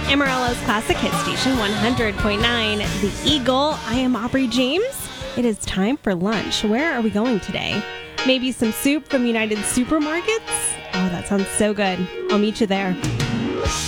Amarillo's Classic Hit Station 100.9, The Eagle. I am Aubrey James. It is time for lunch. Where are we going today? Maybe some soup from United Supermarkets? Oh, that sounds so good. I'll meet you there.